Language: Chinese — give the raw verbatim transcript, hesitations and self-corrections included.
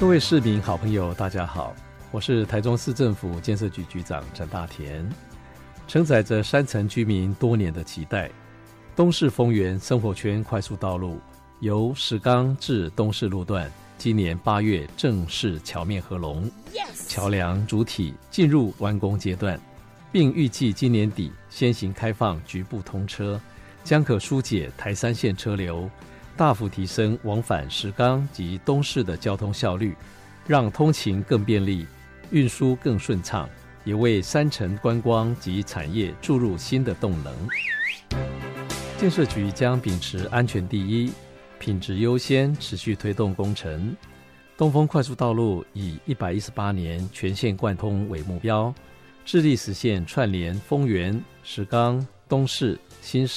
各位市民好朋友大家好，我是台中市政府建设局局长陈大田。承载着山城居民多年的期待，东势丰原生活圈快速道路由石冈至东势路段今年八月正式桥面合龙， yes! 桥梁主体进入完工阶段，并预计今年底先行开放局部通车，将可疏解台三线车流，大幅提升往返石冈及东势的交通效率，让通勤更便利，运输更顺畅，也为山城观光及产业注入新的动能。建设局将秉持安全第一、品质优先，持续推动工程。东丰快速道路以一百一十八年全线贯通为目标，致力实现串联丰原、石冈、东势、新市